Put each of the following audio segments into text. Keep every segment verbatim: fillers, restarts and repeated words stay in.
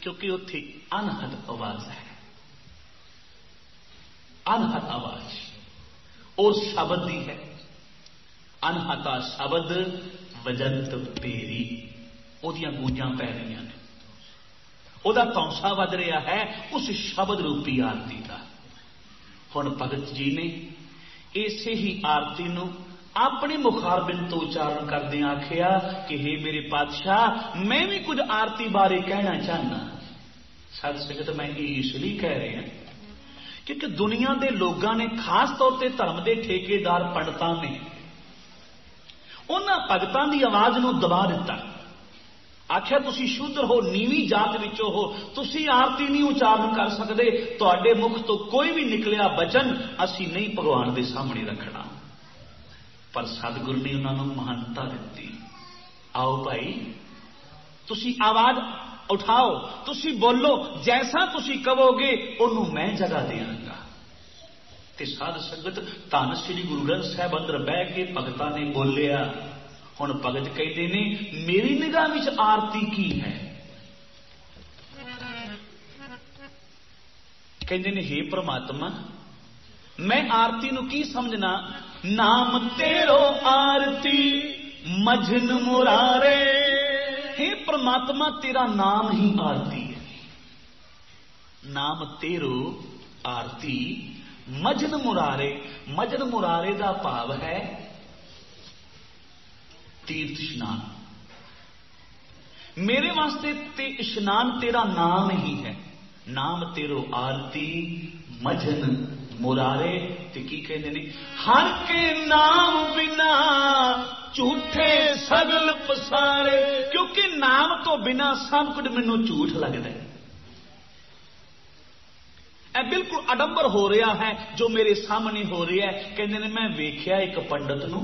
क्योंकि उत्थे अनहद आवाज है, अनहद आवाज और शब्द दी है। अनहता शब्द वजंत पेरी, ओदियां गूंजां पै रही ने, ओदा तौंसा वज रहा है उस शब्द रूपी आरती का। हुण भगत जी ने इसे ही आरती नूं अपने मुखारबिंद तो उच्चारण करदे आखिया कि हे मेरे पातशाह, मैं भी कुछ आरती बारे कहना चाहना। साध संगत मैं ये इसलिए कह रहा क्योंकि दुनिया के लोगों ने, खास तौर पर धर्म के ठेकेदार पंडितां ने, उन्हां भगतां दी आवाज नूं दबा दिता। आख्या तुसी शूद्र हो, नीवी जात विचों हो, तुसी आरती नहीं उच्चारण कर सकते, तुहाडे मुख तो कोई भी निकलिया वचन असी नहीं भगवान के सामने रखना। पर सतगुरु ने उन्होंने महानता दी। आओ भाई तुसी आवाज उठाओ, तुसी बोलो, जैसा तुसी कहोगे उन्हों मैं जगह देंगा। ते साध संगत धन श्री गुरु ग्रंथ साहिब अंदर बह के भगतां ने बोलिया। हुण भगत कहते ने मेरी निगाह विच आरती की है? कहते ने हे परमात्मा, मैं आरती नूं की समझना? नाम तेरो आरती मजन मुरारे। हे परमात्मा, तेरा नाम ही आरती है। नाम तेरो आरती मजन मुरारे। मजन मुरारे का भाव है तीर्थ स्नान। मेरे वास्ते ते स्नान तेरा नाम ही है। नाम तेरो आरती मजन मुरारे। ते की कहते ने? हर के नाम बिना झूठे सगल पसारे। क्योंकि नाम तो बिना सब कुछ मैनू झूठ लगता है। यह बिल्कुल अडंबर हो रहा है जो मेरे सामने हो रहा है। कहते ने मैं वेख्या एक पंडित नूं,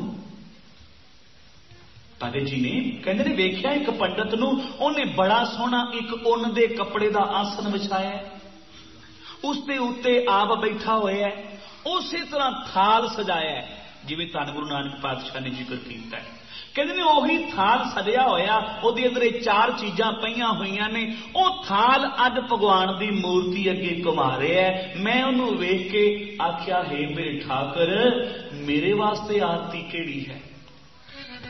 भगत जी ने कहते ने वेख्या एक पंडित नूं, उन्हें बड़ा सोहना एक उन दे कपड़े का आसन विछाया, उसके उत्ते आप बैठा होया है, उसी तरह थाल सजाया है जिवें धन गुरु नानक पातशाह ने जिक्र किया है। कहते ने ओही थाल सजिया होया, उहदे अंदर चार चीजां पईयां होईयां ने। वो थाल अज भगवान की मूर्ति अगे घुमा रहा है। मैं उन्होंने वेख के आख्या, हे मेरे ठाकर, मेरे वास्ते आरती केड़ी है?